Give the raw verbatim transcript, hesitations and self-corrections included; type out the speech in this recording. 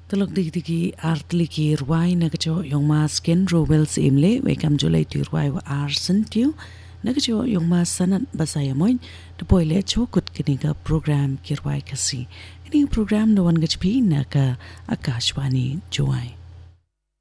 Tulog digdigi artliki ruai nagajo yung mas ken robels imle wekam julay tu ruai wa arsen tiu nagajo yung mas sanat basaya moy depoy le chokut kiniga program kirwai kasi ini program dawan gajpi naga akashwani juai